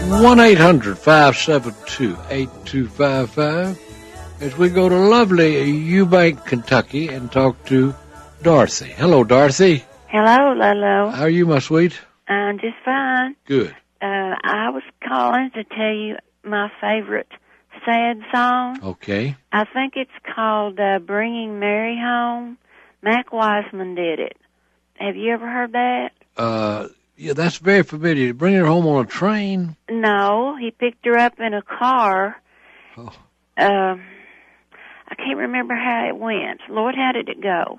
1-800-572-8255 as we go to lovely Eubank, Kentucky, and talk to Dorothy. Hello, Dorothy. Hello, Lolo. How are you, my sweet? I'm just fine. Good. I was calling to tell you my favorite sad song. Okay. I think it's called Bringing Mary Home. Mac Wiseman did it. Have you ever heard that? Yeah, that's very familiar. Bring her home on a train? No, he picked her up in a car. Oh. I can't remember how it went. Lord, how did it go?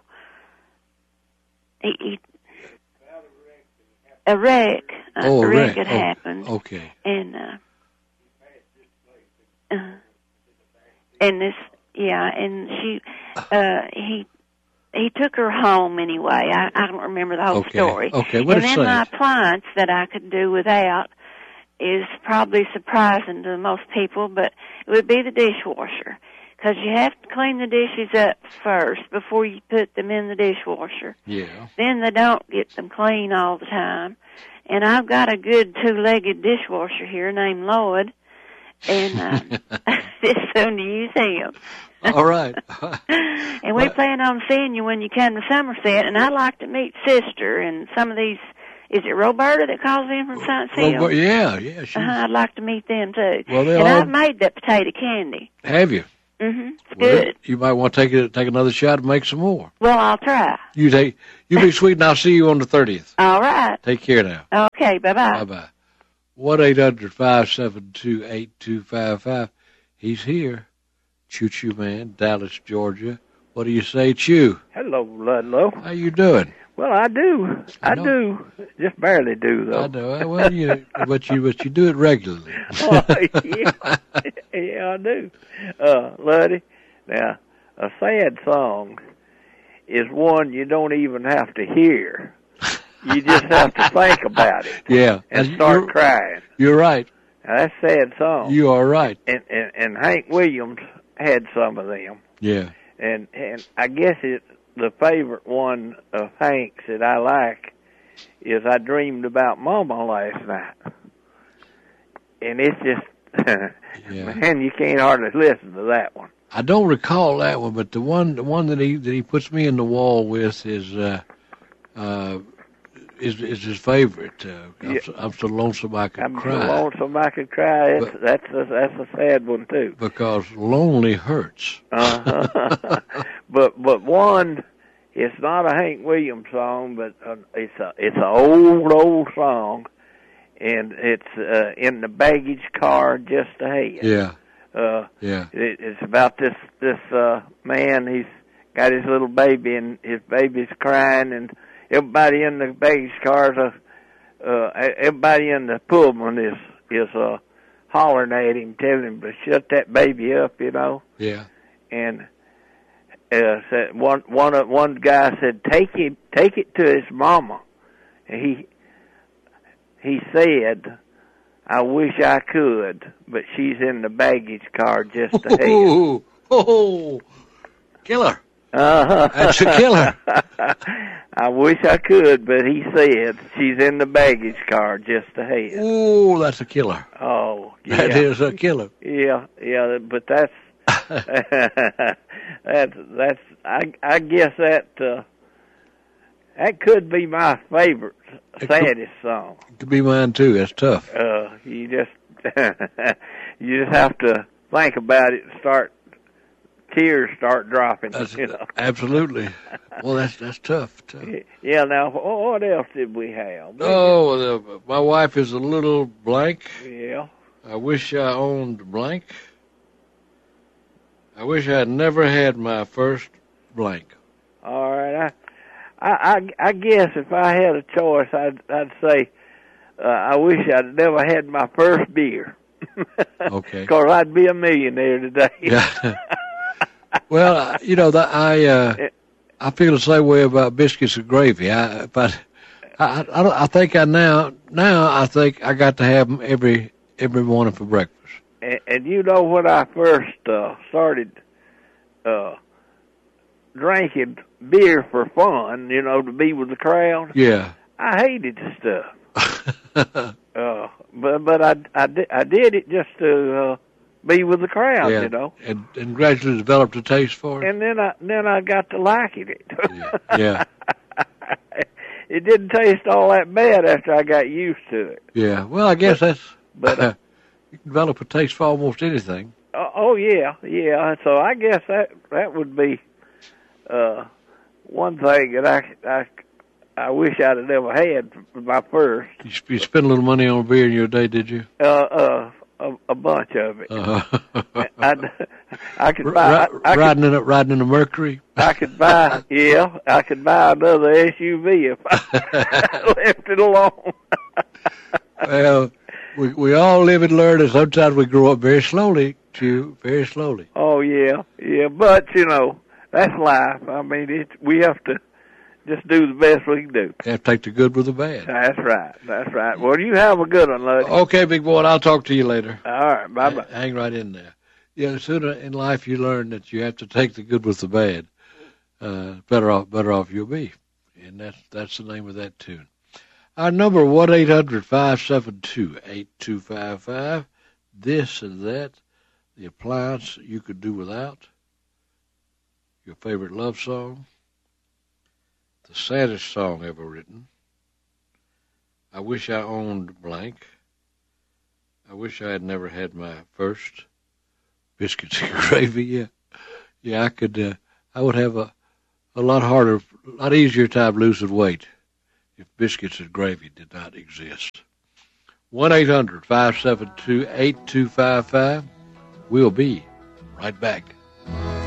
A wreck. A wreck had happened. Okay. And and this, yeah, and he took her home anyway. I don't remember the whole story. Okay, what and then my appliance that I could do without is probably surprising to most people, but it would be the dishwasher. Because you have to clean the dishes up first before you put them in the dishwasher. Yeah. Then they don't get them clean all the time. And I've got a good two-legged dishwasher here named Lloyd, and it's soon to use him. All right. And we plan on seeing you when you come to Somerset, and I'd like to meet Sister and some of these. Is it Roberta that calls in from Science Hill? Yeah. I'd like to meet them, too. Well, and I've made that potato candy. Have you? Mm-hmm. It's good. You might want to take another shot and make some more. Well, I'll try. You be sweet, and I'll see you on the 30th. All right. Take care now. Okay, bye-bye. Bye-bye. 1-800-572-8255. He's here. Choo Choo Man, Dallas, Georgia. What do you say, Chew? Hello, Ludlow. How you doing? Well, I do. I do. Just barely do, though. I know. Well, but you do it regularly. Oh, yeah, I do. Luddy, now, a sad song is one you don't even have to hear. You just have to think about it. Yeah. And start crying. You're right. Now, that's a sad song. You are right. And Hank Williams had some of them. Yeah. And I guess the favorite one of Hank's that I like is I Dreamed About Mama last night. And it's just, man, you can't hardly listen to that one. I don't recall that one, but the one that he puts me in the wall with is his favorite. I'm so lonesome I could cry. I'm so lonesome I could cry. That's a sad one too. Because lonely hurts. But one, it's not a Hank Williams song, but it's an old song, and it's in the baggage car just ahead. Yeah. It's about this man. He's got his little baby, and his baby's crying, and everybody in the baggage car, everybody in the Pullman is hollering at him, telling him to shut that baby up, you know. Yeah. And said one guy said, take it to his mama. And he said, I wish I could, but she's in the baggage car just ahead. Oh, killer. Uh-huh. That's a killer. I wish I could, but he said she's in the baggage car just ahead. Oh, that's a killer. Oh, yeah. That is a killer. Yeah, but that's I guess that could be my favorite saddest song. It could be mine too. That's tough. You just have to think about it and tears start dropping. You know? Absolutely. Well, that's tough. Yeah. Now, what else did we have? Oh, my wife is a little blank. Yeah. I wish I owned blank. I wish I had never had my first blank. All right. I guess if I had a choice, I'd say I wish I'd never had my first beer. Okay. Because I'd be a millionaire today. Yeah. Well, I feel the same way about biscuits and gravy. I think I think I got to have them every morning for breakfast. And you know, when I first started drinking beer for fun, you know, to be with the crowd. Yeah. I hated the stuff. But I did it just to be with the crowd, yeah. you know. And gradually developed a taste for it. And then I got to liking it. Yeah. It didn't taste all that bad after I got used to it. Yeah. Well, I guess but you can develop a taste for almost anything. Oh yeah. So I guess that would be one thing that I wish I'd have never had for my first. You spent a little money on beer in your day, did you? A bunch of it. I could buy riding in a Mercury. I could buy another SUV if I left it alone. Well, we all live and learn, and sometimes we grow up very slowly, too, very slowly. Oh yeah, but you know that's life. I mean, we have to just do the best we can do. You have to take the good with the bad. That's right. Well, you have a good one, Luddy. Okay, big boy. I'll talk to you later. All right. Bye-bye. Hang right in there. Yeah, sooner in life you learn that you have to take the good with the bad. Better off you'll be. And that's the name of that tune. Our number, 1-800-572-8255. This and that, the appliance you could do without, your favorite love song, the saddest song ever written, I wish I owned blank, I wish I had never had my first biscuits and gravy. Yeah, I could. I would have a lot easier time losing weight if biscuits and gravy did not exist. 1-800-572-8255. We'll be right back.